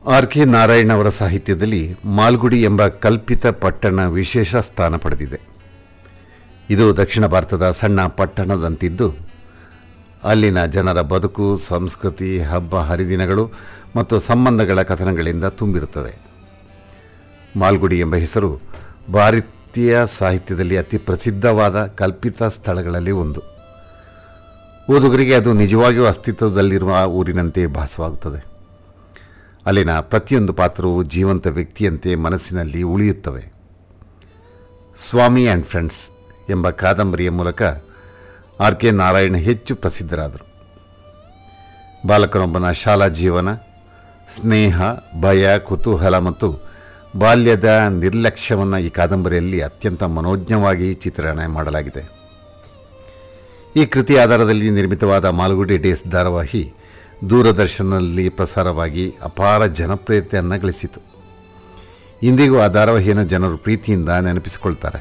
R K Narayan ಅವರ ಸಾಹಿತ್ಯದಲ್ಲಿ ಮಾಲ್ಗುಡಿ ಎಂಬ ಕಲ್ಪಿತ ಪಟ್ಟಣ ವಿಶೇಷ ಸ್ಥಾನ ಪಡೆದಿದೆ. ಇದು ದಕ್ಷಿಣ ಭಾರತದ ಸಣ್ಣ ಪಟ್ಟಣದಂತಿದ್ದು ಅಲ್ಲಿನ ಜನರ ಬದುಕು, ಸಂಸ್ಕೃತಿ, ಹಬ್ಬ ಹರಿದಿನಗಳು ಮತ್ತು ಸಂಬಂಧಗಳ ಕಥನಗಳಿಂದ ತುಂಬಿರುತ್ತವೆ. ಮಾಲ್ಗುಡಿ ಎಂಬ ಹೆಸರು ಭಾರತೀಯ ಸಾಹಿತ್ಯದಲ್ಲಿ ಅತಿ ಪ್ರಸಿದ್ಧವಾದ ಕಲ್ಪಿತ ಸ್ಥಳಗಳಲ್ಲಿ ಒಂದು. ಓದುಗರಿಗೆ ಅದು ನಿಜವಾಗಿಯೂ ಅಸ್ತಿತ್ವದಲ್ಲಿರುವ ಊರಿನಂತೆ ಭಾಸವಾಗುತ್ತದೆ. ಅಲ್ಲಿನ ಪ್ರತಿಯೊಂದು ಪಾತ್ರವು ಜೀವಂತ ವ್ಯಕ್ತಿಯಂತೆ ಮನಸ್ಸಿನಲ್ಲಿ ಉಳಿಯುತ್ತವೆ. ಸ್ವಾಮಿ ಆ್ಯಂಡ್ ಫ್ರೆಂಡ್ಸ್ ಎಂಬ ಕಾದಂಬರಿಯ ಮೂಲಕ ಆರ್ ಕೆ ನಾರಾಯಣ್ ಹೆಚ್ಚು ಪ್ರಸಿದ್ಧರಾದರು. ಬಾಲಕನೊಬ್ಬನ ಶಾಲಾ ಜೀವನ, ಸ್ನೇಹ, ಭಯ, ಕುತೂಹಲ ಮತ್ತು ಬಾಲ್ಯದ ನಿರ್ಲಕ್ಷ್ಯವನ್ನು ಈ ಕಾದಂಬರಿಯಲ್ಲಿ ಅತ್ಯಂತ ಮನೋಜ್ಞವಾಗಿ ಚಿತ್ರಣ ಮಾಡಲಾಗಿದೆ. ಈ ಕೃತಿ ಆಧಾರದಲ್ಲಿ ನಿರ್ಮಿತವಾದ ಮಾಲ್ಗುಡಿ ಡೇಸ್ ಧಾರಾವಾಹಿ ದೂರದರ್ಶನದಲ್ಲಿ ಪ್ರಸಾರವಾಗಿ ಅಪಾರ ಜನಪ್ರಿಯತೆಯನ್ನು ಗಳಿಸಿತು. ಇಂದಿಗೂ ಆ ಧಾರಾವಾಹಿಯನ್ನು ಜನರು ಪ್ರೀತಿಯಿಂದ ನೆನಪಿಸಿಕೊಳ್ತಾರೆ.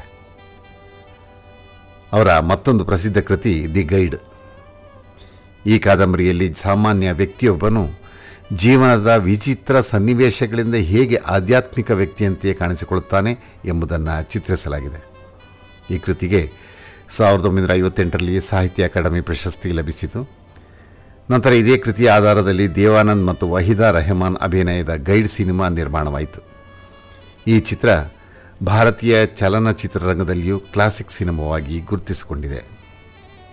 ಅವರ ಮತ್ತೊಂದು ಪ್ರಸಿದ್ಧ ಕೃತಿ ದಿ ಗೈಡ್. ಈ ಕಾದಂಬರಿಯಲ್ಲಿ ಸಾಮಾನ್ಯ ವ್ಯಕ್ತಿಯೊಬ್ಬನು ಜೀವನದ ವಿಚಿತ್ರ ಸನ್ನಿವೇಶಗಳಿಂದ ಹೇಗೆ ಆಧ್ಯಾತ್ಮಿಕ ವ್ಯಕ್ತಿಯಂತೆಯೇ ಕಾಣಿಸಿಕೊಳ್ಳುತ್ತಾನೆ ಎಂಬುದನ್ನು ಚಿತ್ರಿಸಲಾಗಿದೆ. ಈ ಕೃತಿಗೆ 1958ರಲ್ಲಿ ಸಾಹಿತ್ಯ ಅಕಾಡೆಮಿ ಪ್ರಶಸ್ತಿ ಲಭಿಸಿತು. ನಂತರ ಇದೇ ಕೃತಿಯ ಆಧಾರದಲ್ಲಿ ದೇವಾನಂದ್ ಮತ್ತು ವಹೀದಾ ರೆಹಮಾನ್ ಅಭಿನಯದ ಗೈಡ್ ಸಿನಿಮಾ ನಿರ್ಮಾಣವಾಯಿತು. ಈ ಚಿತ್ರ ಭಾರತೀಯ ಚಲನಚಿತ್ರರಂಗದಲ್ಲಿಯೂ ಕ್ಲಾಸಿಕ್ ಸಿನಿಮಾವಾಗಿ ಗುರುತಿಸಿಕೊಂಡಿದೆ.